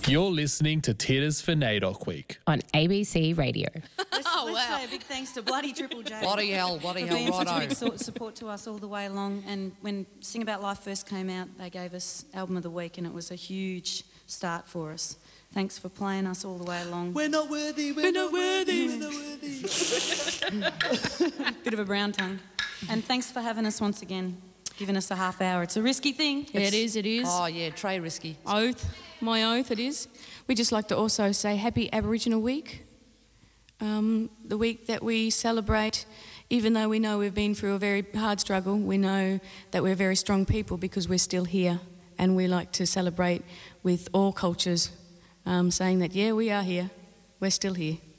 You're listening to Titters for NAIDOC Week on ABC Radio. Let's say a big thanks to Bloody Triple J. Bloody hell, for being such a righto. big support to us all the way along. And when Sing About Life first came out, they gave us Album of the Week, and it was a huge start for us. Thanks for playing us all the way along. We're not worthy, we're not worthy, we're not worthy. Bit of a brown tongue. And thanks for having us once again, giving us a half hour. It's a risky thing. Yeah, it is. Oh, yeah, tray risky. My oath, it is. We'd just like to also say Happy Aboriginal Week, the week that we celebrate. Even though we know we've been through a very hard struggle, we know that we're very strong people because we're still here, and we like to celebrate with all cultures, saying that, yeah, we are here, we're still here.